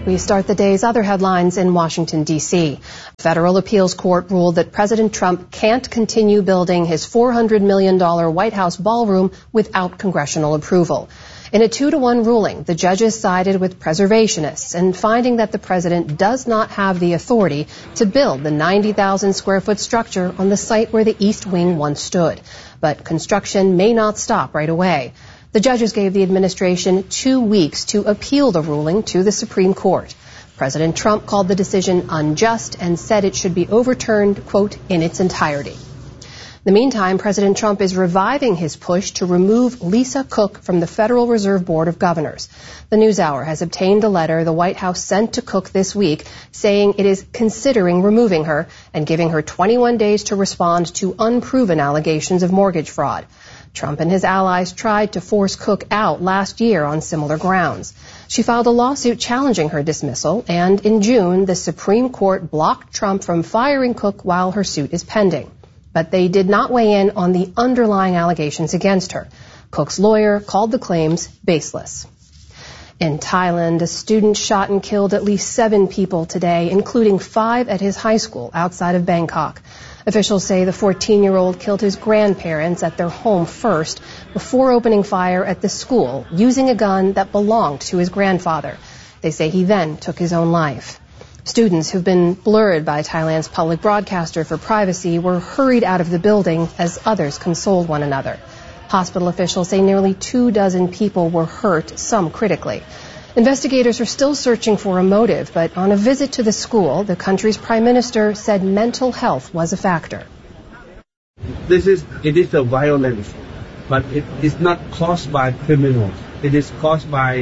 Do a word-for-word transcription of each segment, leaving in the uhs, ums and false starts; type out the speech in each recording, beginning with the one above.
We start the day's other headlines in Washington, D C A federal appeals court ruled that President Trump can't continue building his four hundred million dollars White House ballroom without congressional approval. In a two to one ruling, the judges sided with preservationists and finding that the president does not have the authority to build the ninety thousand square foot structure on the site where the East Wing once stood. But construction may not stop right away. The judges gave the administration two weeks to appeal the ruling to the Supreme Court. President Trump called the decision unjust and said it should be overturned, quote, in its entirety. In the meantime, President Trump is reviving his push to remove Lisa Cook from the Federal Reserve Board of Governors. The NewsHour has obtained a letter the White House sent to Cook this week saying it is considering removing her and giving her twenty-one days to respond to unproven allegations of mortgage fraud. Trump and his allies tried to force Cook out last year on similar grounds. She filed a lawsuit challenging her dismissal, and in June, the Supreme Court blocked Trump from firing Cook while her suit is pending. But they did not weigh in on the underlying allegations against her. Cook's lawyer called the claims baseless. In Thailand, a student shot and killed at least seven people today, including five at his high school outside of Bangkok. Officials say the fourteen-year-old killed his grandparents at their home first before opening fire at the school using a gun that belonged to his grandfather. They say he then took his own life. Students who've been blurred by Thailand's public broadcaster for privacy were hurried out of the building as others consoled one another. Hospital officials say nearly two dozen people were hurt, some critically. Investigators are still searching for a motive, but on a visit to the school, the country's prime minister said mental health was a factor. This is, it is a violence, but it is not caused by criminals. It is caused by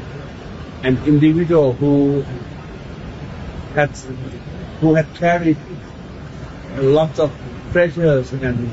an individual who has, who had carried lots of pressures and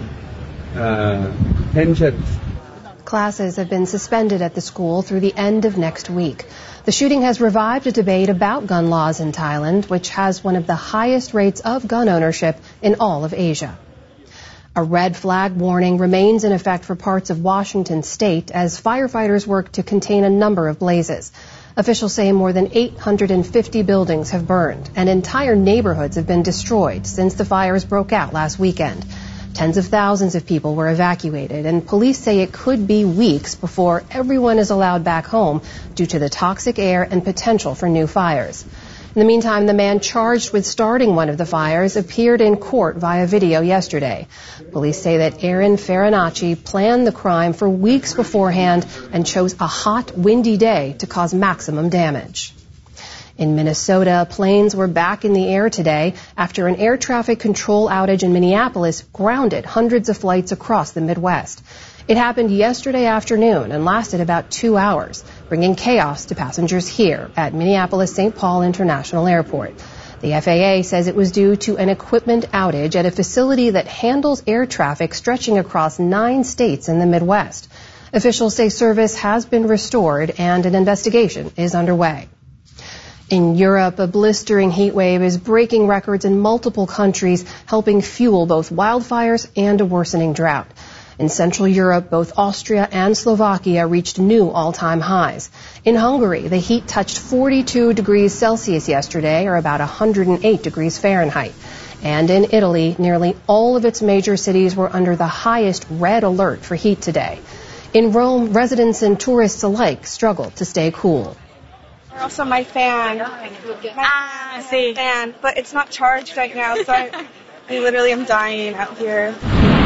uh, tensions. Classes have been suspended at the school through the end of next week. The shooting has revived a debate about gun laws in Thailand, which has one of the highest rates of gun ownership in all of Asia. A red flag warning remains in effect for parts of Washington state as firefighters work to contain a number of blazes. Officials say more than eight hundred fifty buildings have burned and entire neighborhoods have been destroyed since the fires broke out last weekend. Tens of thousands of people were evacuated, and police say it could be weeks before everyone is allowed back home due to the toxic air and potential for new fires. In the meantime, the man charged with starting one of the fires appeared in court via video yesterday. Police say that Aaron Farinacci planned the crime for weeks beforehand and chose a hot, windy day to cause maximum damage. In Minnesota, planes were back in the air today after an air traffic control outage in Minneapolis grounded hundreds of flights across the Midwest. It happened yesterday afternoon and lasted about two hours, bringing chaos to passengers here at Minneapolis-Saint Paul International Airport. The F A A says it was due to an equipment outage at a facility that handles air traffic stretching across nine states in the Midwest. Officials say service has been restored and an investigation is underway. In Europe, a blistering heat wave is breaking records in multiple countries, helping fuel both wildfires and a worsening drought. In Central Europe, both Austria and Slovakia reached new all-time highs. In Hungary, the heat touched forty-two degrees Celsius yesterday, or about one hundred eight degrees Fahrenheit. And in Italy, nearly all of its major cities were under the highest red alert for heat today. In Rome, residents and tourists alike struggled to stay cool. Also, my fan, my ah, fan, but it's not charged right now, so I, I literally am dying out here.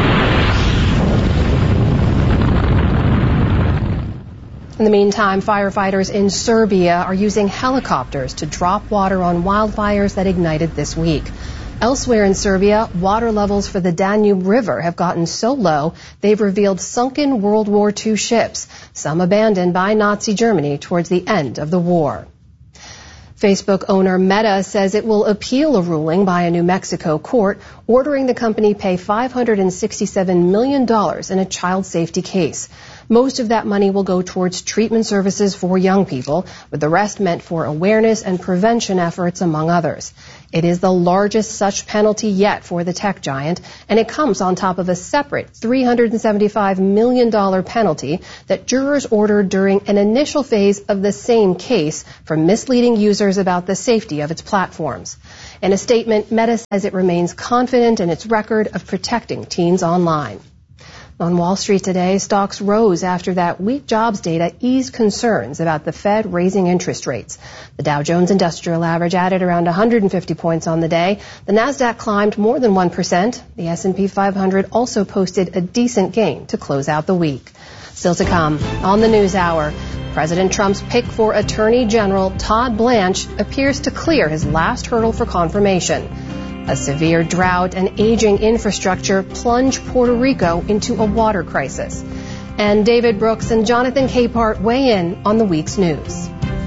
In the meantime, firefighters in Serbia are using helicopters to drop water on wildfires that ignited this week. Elsewhere in Serbia, water levels for the Danube River have gotten so low they've revealed sunken World War Two ships, some abandoned by Nazi Germany towards the end of the war. Facebook owner Meta says it will appeal a ruling by a New Mexico court ordering the company pay five hundred sixty-seven million dollars in a child safety case. Most of that money will go towards treatment services for young people, with the rest meant for awareness and prevention efforts, among others. It is the largest such penalty yet for the tech giant, and it comes on top of a separate three hundred seventy-five million dollars penalty that jurors ordered during an initial phase of the same case for misleading users about the safety of its platforms. In a statement, Meta says it remains confident in its record of protecting teens online. On Wall Street today, stocks rose after that weak jobs data eased concerns about the Fed raising interest rates. The Dow Jones Industrial Average added around one hundred fifty points on the day. The Nasdaq climbed more than one percent. The S and P five hundred also posted a decent gain to close out the week. Still to come on the News Hour, President Trump's pick for Attorney General Todd Blanche appears to clear his last hurdle for confirmation. A severe drought and aging infrastructure plunge Puerto Rico into a water crisis. And David Brooks and Jonathan Capehart weigh in on the week's news.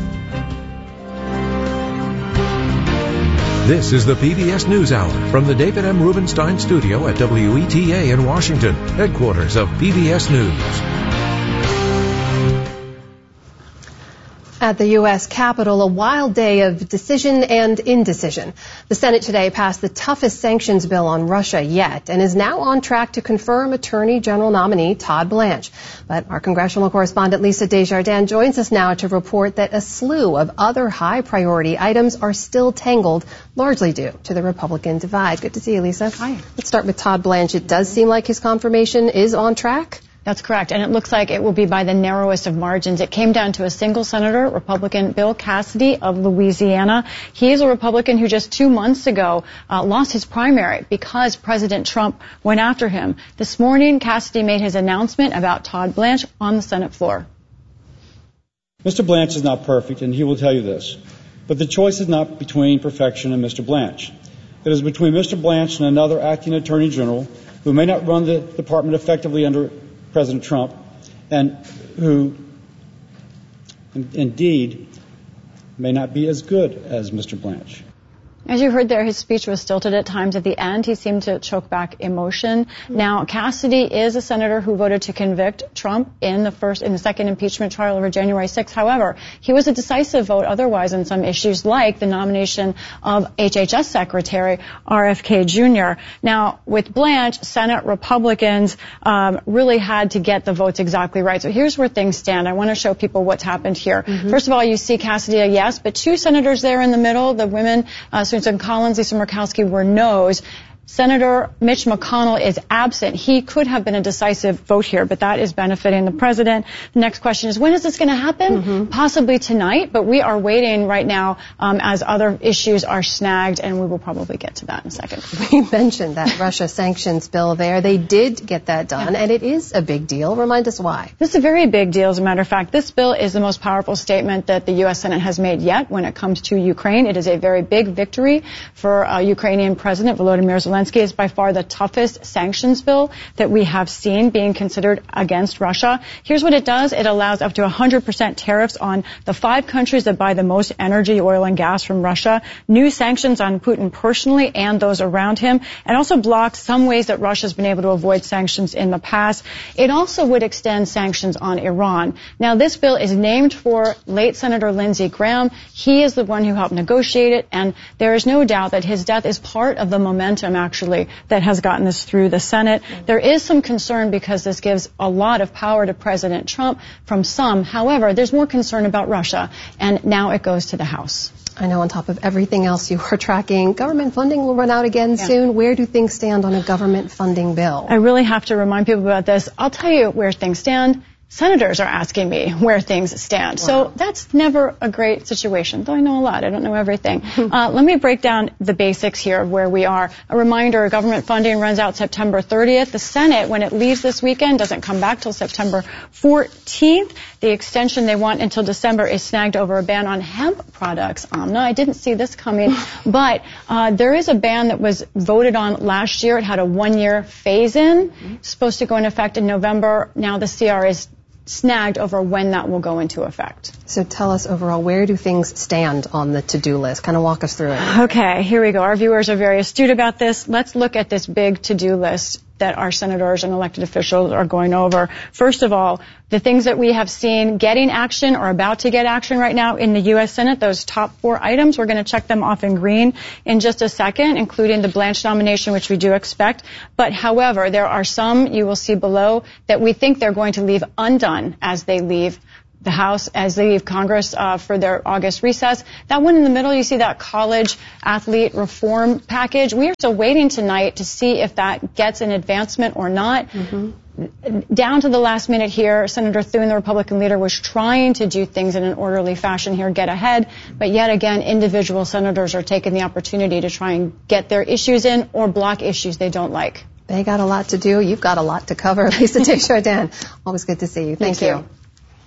This is the P B S NewsHour from the David M. Rubenstein studio at W E T A in Washington, headquarters of P B S News. At the U S Capitol, a wild day of decision and indecision. The Senate today passed the toughest sanctions bill on Russia yet and is now on track to confirm Attorney General nominee Todd Blanche. But our congressional correspondent Lisa Desjardins joins us now to report that a slew of other high-priority items are still tangled, largely due to the Republican divide. Good to see you, Lisa. Hi. Let's start with Todd Blanche. It does seem like his confirmation is on track. That's correct, and it looks like it will be by the narrowest of margins. It came down to a single senator, Republican Bill Cassidy of Louisiana. He is a Republican who just two months ago uh, lost his primary because President Trump went after him. This morning, Cassidy made his announcement about Todd Blanche on the Senate floor. Mister Blanche is not perfect, and he will tell you this. But the choice is not between perfection and Mister Blanche. It is between Mister Blanche and another acting attorney general who may not run the department effectively under President Trump, and who in, indeed may not be as good as Mister Blanche. As you heard there, his speech was stilted at times at the end. He seemed to choke back emotion. Now, Cassidy is a senator who voted to convict Trump in the first, in the second impeachment trial over January sixth. However, he was a decisive vote otherwise on some issues like the nomination of H H S Secretary R F K Junior Now, with Blanche, Senate Republicans um, really had to get the votes exactly right. So here's where things stand. I want to show people what's happened here. Mm-hmm. First of all, you see Cassidy a yes, but two senators there in the middle, the women, uh, Susan Collins, Lisa Murkowski, were no's. Senator Mitch McConnell is absent. He could have been a decisive vote here, but that is benefiting the president. The next question is, when is this going to happen? Mm-hmm. Possibly tonight, but we are waiting right now um, as other issues are snagged, and we will probably get to that in a second. We mentioned that Russia sanctions bill there. They did get that done, yeah. And it is a big deal. Remind us why. This is a very big deal, as a matter of fact. This bill is the most powerful statement that the U S Senate has made yet when it comes to Ukraine. It is a very big victory for uh, Ukrainian President Volodymyr Zelensky. Zelensky is by far the toughest sanctions bill that we have seen being considered against Russia. Here's what it does. It allows up to one hundred percent tariffs on the five countries that buy the most energy, oil, and gas from Russia, new sanctions on Putin personally and those around him, and also blocks some ways that Russia has been able to avoid sanctions in the past. It also would extend sanctions on Iran. Now, this bill is named for late Senator Lindsey Graham. He is the one who helped negotiate it, and there is no doubt that his death is part of the momentum actually that has gotten this through the Senate. There is some concern because this gives a lot of power to President Trump from some. However, there's more concern about Russia, and now it goes to the House. I know on top of everything else you are tracking, government funding will run out again yeah. soon. Where do things stand on a government funding bill? I really have to remind people about this. I'll tell you where things stand. Senators are asking me where things stand. Wow. So that's never a great situation, though I know a lot. I don't know everything. uh, let me break down the basics here of where we are. A reminder, government funding runs out September thirtieth. The Senate, when it leaves this weekend, doesn't come back till September fourteenth. The extension they want until December is snagged over a ban on hemp products. Amna, I didn't see this coming, but uh, there is a ban that was voted on last year. It had a one-year phase-in. Mm-hmm. Supposed to go into effect in November. Now the C R is snagged over when that will go into effect. So tell us overall, where do things stand on the to-do list? Kind of walk us through it. Okay, here we go. Our viewers are very astute about this. Let's look at this big to-do list. that our senators and elected officials are going over. First of all, the things that we have seen getting action or about to get action right now in the U S Senate, those top four items, we're going to check them off in green in just a second, including the Blanche nomination, which we do expect. But however, there are some you will see below that we think they're going to leave undone as they leave the House, as they leave Congress uh, for their August recess. That one in the middle, you see that college athlete reform package. We are still waiting tonight to see if that gets an advancement or not. Mm-hmm. Down to the last minute here, Senator Thune, the Republican leader, was trying to do things in an orderly fashion here, get ahead. But yet again, individual senators are taking the opportunity to try and get their issues in or block issues they don't like. They got a lot to do. You've got a lot to cover. Lisa Desjardins, always good to see you. Thank, Thank you. you.